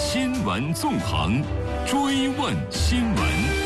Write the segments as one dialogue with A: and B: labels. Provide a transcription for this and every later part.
A: 新闻纵横，追问新闻。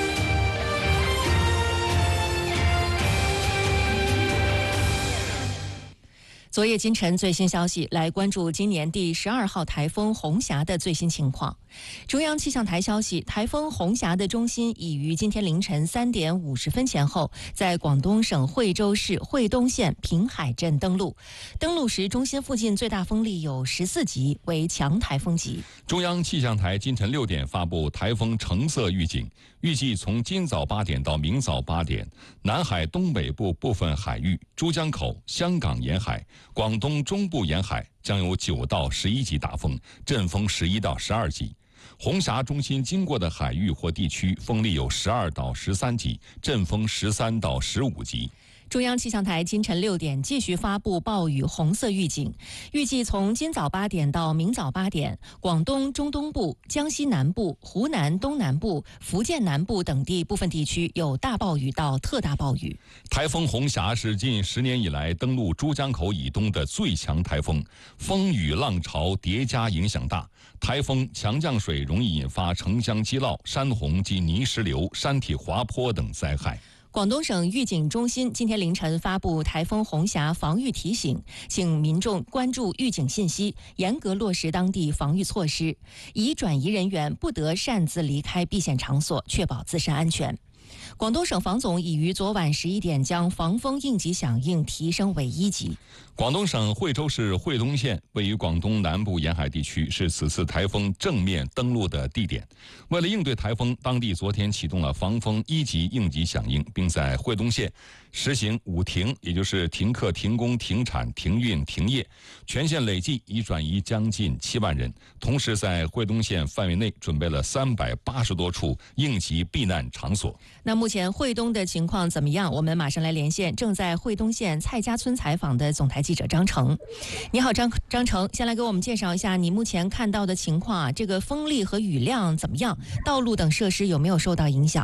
B: 昨夜今晨最新消息，来关注今年第12号台风红霞的最新情况。中央气象台消息，台风红霞的中心已于今天凌晨3点50分前后，在广东省惠州市惠东县平海镇登陆。登陆时，中心附近最大风力有14级，为强台风级。
C: 中央气象台今晨6点发布台风橙色预警，预计从今早8点到明早8点，南海东北部部分海域、珠江口、香港沿海、广东中部沿海将有9到11级大风，阵风11到12级。红霞中心经过的海域或地区风力有12到13级，阵风13到15级。
B: 中央气象台今晨6点继续发布暴雨红色预警，预计从今早8点到明早8点，广东中东部、江西南部、湖南东南部、福建南部等地部分地区有大暴雨到特大暴雨。
C: 台风红霞是近10年以来登陆珠江口以东的最强台风，风雨浪潮叠加影响大，台风强降水容易引发城乡积涝、山洪及泥石流、山体滑坡等灾害。
B: 广东省预警中心今天凌晨发布台风红霞防御提醒，请民众关注预警信息，严格落实当地防御措施，已转移人员不得擅自离开避险场所，确保自身安全。广东省防总已于昨晚11点将防风应急响应提升为1级。
C: 广东省惠州市惠东县位于广东南部沿海地区，是此次台风正面登陆的地点。为了应对台风，当地昨天启动了防风1级应急响应，并在惠东县实行5停，也就是停课、停工、停产、停运、停业，全县累计已转移将近7万人。同时，在惠东县范围内准备了380多处应急避难场所。
B: 那目前惠东的情况怎么样？我们马上来连线正在惠东县蔡家村采访的总台记者张成。你好，张成，先来给我们介绍一下你目前看到的情况啊，这个风力和雨量怎么样？道路等设施有没有受到影响？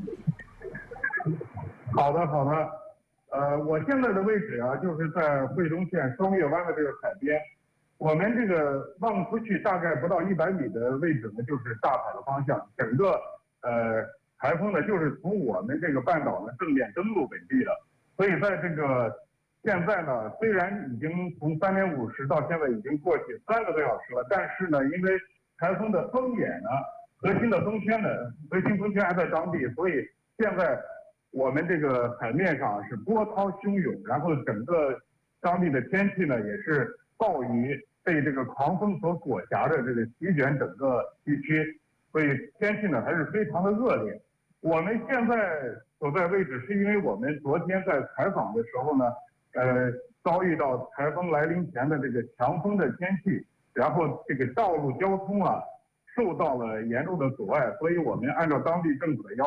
D: 好的。我现在的位置啊，就是在惠东县双月湾的这个海边。我们这个望出去大概不到100米的位置呢，就是大海的方向。整个台风呢，就是从我们这个半岛呢正面登陆本地的。所以在这个现在呢，虽然已经从3点50到现在已经过去3个多小时了，但是呢，因为台风的风眼呢，核心风圈还在当地，所以现在我们这个海面上是波涛汹涌，然后整个当地的天气呢也是暴雨被这个狂风所裹挟着这个席卷整个地区，所以天气呢还是非常的恶劣。我们现在所在位置是因为我们昨天在采访的时候呢，遭遇到台风来临前的这个强风的天气，然后这个道路交通啊受到了严重的阻碍，所以我们按照当地政府的要求。